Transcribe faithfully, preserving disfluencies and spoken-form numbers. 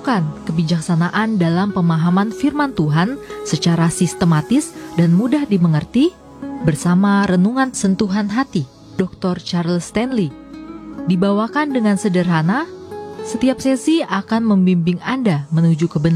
menemukan kebijaksanaan dalam pemahaman firman Tuhan secara sistematis dan mudah dimengerti bersama renungan sentuhan hati doktor Charles Stanley. Dibawakan dengan sederhana, setiap sesi akan membimbing Anda menuju kebenaran